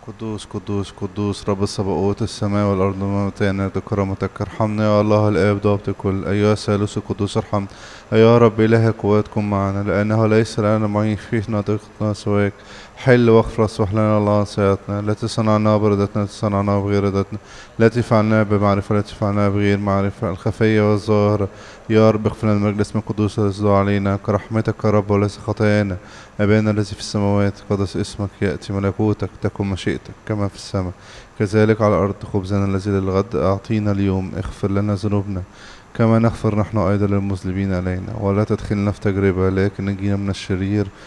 قدوس قدوس قدوس رب الصباؤوت، السماء والأرض ممتعنا كرامتك. ارحمنا يا الله الآب ضابط الكل، أيها الثالوث القدوس ارحم. أيها رب إله القوات كن معنا، لأنه ليس لنا معين فيه نطقنا سواك. حل واغفر واصفح لنا الله سيئاتنا، التي صنعناها بردتنا التي صنعناها بغير ردتنا، التي فعلناها بمعرفة التي فعلناها بغير معرفة، الخفية والظاهرة. يا رب اغفر لنا المجلس من قدوس الذي علينا كرحمتك يا رب وليس خطايانا. أبانا الذي في السماوات قدس اسمك، يأتي ملكوتك، تكن مشيئتك كما في السماء كذلك على الأرض. خبزنا الذي للغد أعطينا اليوم، اغفر لنا ذنوبنا كما نغفر نحن أيضا للمذنبين علينا، ولا تدخلنا في تجربة لكن نجينا من الشرير.